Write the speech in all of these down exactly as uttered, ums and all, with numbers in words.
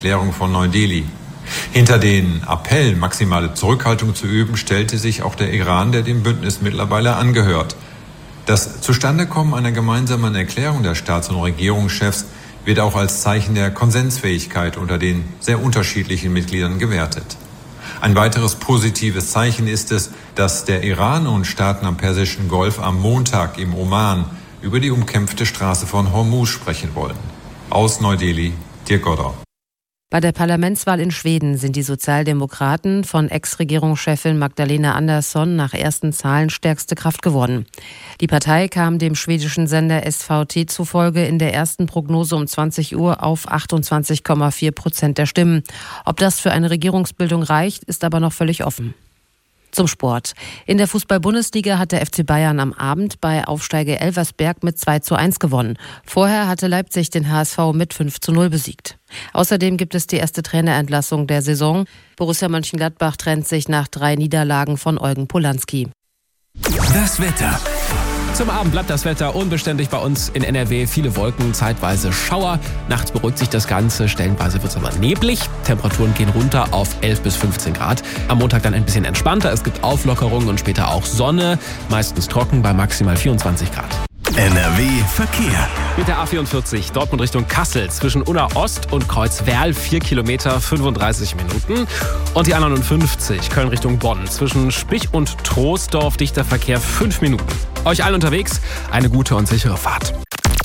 Erklärung von Neu-Delhi. Hinter den Appell, maximale Zurückhaltung zu üben, stellte sich auch der Iran, der dem Bündnis mittlerweile angehört. Das Zustandekommen einer gemeinsamen Erklärung der Staats- und Regierungschefs wird auch als Zeichen der Konsensfähigkeit unter den sehr unterschiedlichen Mitgliedern gewertet. Ein weiteres positives Zeichen ist es, dass der Iran und Staaten am Persischen Golf am Montag im Oman über die umkämpfte Straße von Hormuz sprechen wollen. Aus Neu-Delhi, Dirk Godder. Bei der Parlamentswahl in Schweden sind die Sozialdemokraten von Ex-Regierungschefin Magdalena Andersson nach ersten Zahlen stärkste Kraft geworden. Die Partei kam dem schwedischen Sender S V T zufolge in der ersten Prognose um zwanzig Uhr auf achtundzwanzig Komma vier Prozent der Stimmen. Ob das für eine Regierungsbildung reicht, ist aber noch völlig offen. Zum Sport. In der Fußball-Bundesliga hat der F C Bayern am Abend bei Aufsteiger Elversberg mit zwei zu eins gewonnen. Vorher hatte Leipzig den H S V mit fünf zu null besiegt. Außerdem gibt es die erste Trainerentlassung der Saison. Borussia Mönchengladbach trennt sich nach drei Niederlagen von Eugen Polanski. Das Wetter. Zum Abend bleibt das Wetter unbeständig bei uns in N R W. Viele Wolken, zeitweise Schauer. Nachts beruhigt sich das Ganze, stellenweise wird es aber neblig. Temperaturen gehen runter auf elf bis fünfzehn Grad. Am Montag dann ein bisschen entspannter. Es gibt Auflockerungen und später auch Sonne. Meistens trocken bei maximal vierundzwanzig Grad. N R W Verkehr. Mit der A vierundvierzig Dortmund Richtung Kassel zwischen Unna Ost und Kreuzwerl vier Kilometer, fünfunddreißig Minuten. Und die A neunundfünfzig Köln Richtung Bonn zwischen Spich und Troisdorf dichter Verkehr fünf Minuten. Euch allen unterwegs eine gute und sichere Fahrt.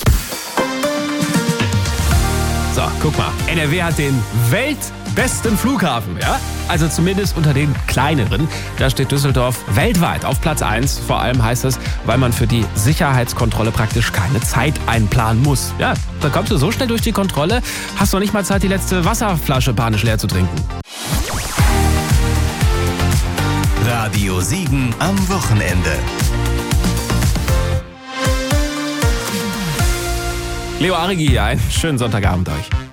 So, guck mal, N R W hat den weltbesten Flughafen, ja? Also zumindest unter den kleineren. Da steht Düsseldorf weltweit auf Platz eins. Vor allem heißt es, weil man für die Sicherheitskontrolle praktisch keine Zeit einplanen muss. Ja, da kommst du so schnell durch die Kontrolle, hast noch nicht mal Zeit, die letzte Wasserflasche panisch leer zu trinken. Radio Siegen am Wochenende. Leo Arigi, einen schönen Sonntagabend euch.